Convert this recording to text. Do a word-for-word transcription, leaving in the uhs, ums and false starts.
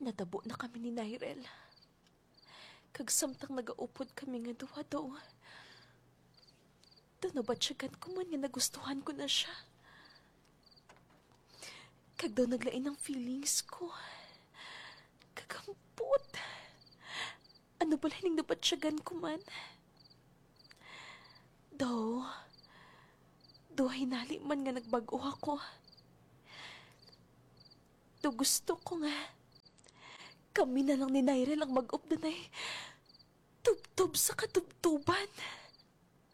Natabo na kami ni Nyrel. Kag samtang nagaupod kami nga duwa daw. Daw nabatsyagan ko man nga nagustuhan ko na siya. Kag daw naglain ang feelings ko. Kagampot. Ano ba lang nabatsyagan ko man? Daw, daw hinali man nga nagbago ako. Daw gusto ko nga kami na lang ni Nyrel ang mag-up na tubtob sa katubtuban.